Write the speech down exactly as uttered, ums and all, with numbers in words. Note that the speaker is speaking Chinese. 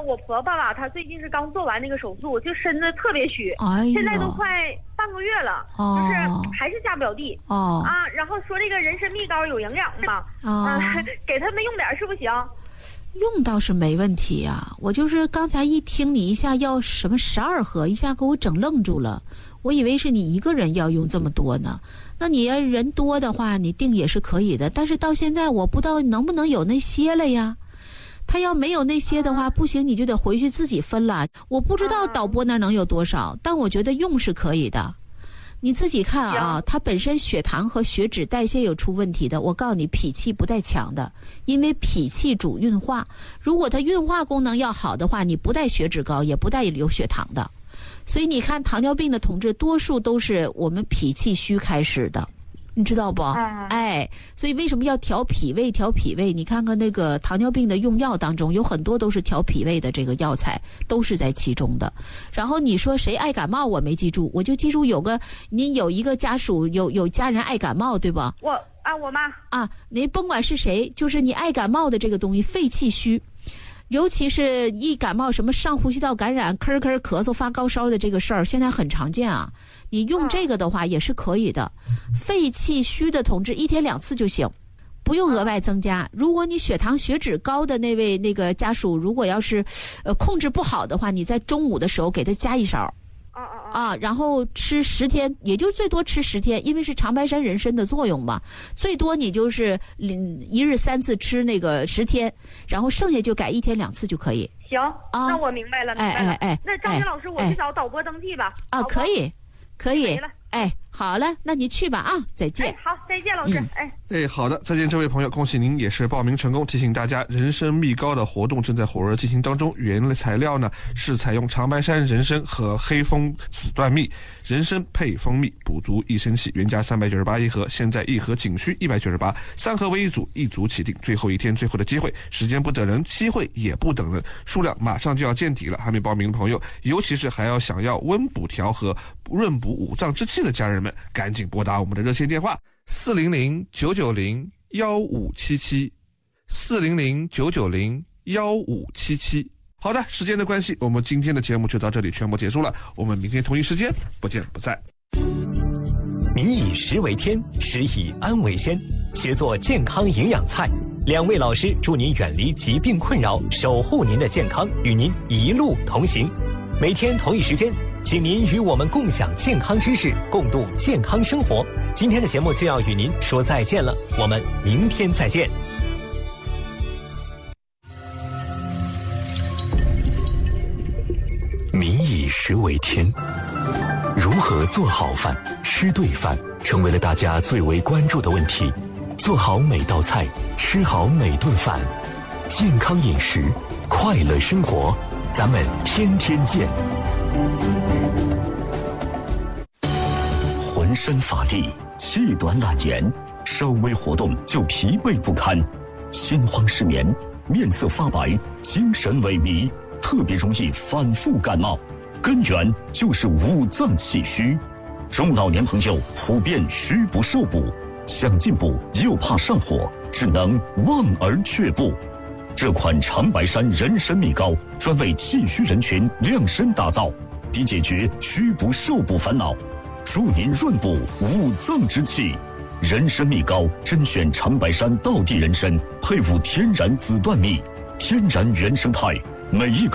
我婆婆吧，她最近是刚做完那个手术，就身子特别虚， 哎呦， 现在都快半个月了， 哦、 就是还是下不了地。 哦啊，然后说这个人参蜜膏有营养嘛，啊、呃，给他们用点是不行。 用倒是没问题啊，我就是刚才一听你一下要什么十二盒，一下给我整愣住了，我以为是你一个人要用这么多呢。那你要人多的话，你定也是可以的，但是到现在我不知道能不能有那些了呀。他要没有那些的话，不行，你就得回去自己分了。我不知道导播那能有多少，但我觉得用是可以的。你自己看啊，它本身血糖和血脂代谢有出问题的，我告诉你，脾气不带强的，因为脾气主运化。如果它运化功能要好的话，你不带血脂高，也不带有血糖的。所以你看，糖尿病的同志多数都是我们脾气虚开始的。你知道不？哎，所以为什么要调脾胃？调脾胃，你看看那个糖尿病的用药当中，有很多都是调脾胃的这个药材，都是在其中的。然后你说谁爱感冒，我没记住，我就记住有个你有一个家属有有家人爱感冒，对吧？ 我啊，我妈啊，你甭管是谁，就是你爱感冒的这个东西，肺气虚。尤其是一感冒什么上呼吸道感染咳咳咳嗽发高烧的这个事儿现在很常见啊，你用这个的话也是可以的。肺气虚的同志一天两次就行，不用额外增加。如果你血糖血脂高的那位那个家属，如果要是呃控制不好的话，你在中午的时候给他加一勺啊，然后吃十天，也就最多吃十天，因为是长白山人参的作用嘛，最多你就是一日三次吃那个十天，然后剩下就改一天两次就可以。 行，啊、那我明白了，明白了。哎哎哎，那张云老师，我去找导播登记吧。 啊，可以，可以。哎，好了，那你去吧啊，再见。 哎，好，再见，老师。嗯、哎哎，好的，再见，这位朋友，恭喜您也是报名成功。提醒大家，人参蜜膏的活动正在火热进行当中。原材料呢是采用长白山人参和黑蜂子断蜜，人参配蜂蜜，补足益生气。原价三百九十八一盒，现在一盒仅需一百九十八，三盒为一组，一组起订。最后一天，最后的机会，时间不等人，机会也不等人，数量马上就要见底了。还没报名的朋友，尤其是还要想要温补调和、润补五脏之气的家人们，赶紧拨打我们的热线电话四零零九九零幺五七七四零零九九零幺五七七。好的，时间的关系，我们今天的节目就到这里全部结束了。我们明天同一时间不见不散。 民以食为天，食以安为先，学做健康营养菜。两位老师祝您远离疾病困扰，守护您的健康，与您一路同行。每天同一时间，请您与我们共享健康知识，共度健康生活。今天的节目就要与您说再见了，我们明天再见。 民以食为天，如何做好饭、吃对饭，成为了大家最为关注的问题。做好每道菜，吃好每顿饭，健康饮食，快乐生活，咱们天天见。 浑身乏力，气短懒言，稍微活动就疲惫不堪，心慌失眠，面色发白，精神萎靡，特别容易反复感冒，根源就是五脏气虚。中老年朋友普遍虚不受补，想进补又怕上火，只能望而却步。这款长白山人参蜜膏专为气虚人群量身打造，以解决虚不受补烦恼，助您润补五脏之气。人参蜜膏甄选长白山道地人参，配伍天然子断蜜，天然原生态，每一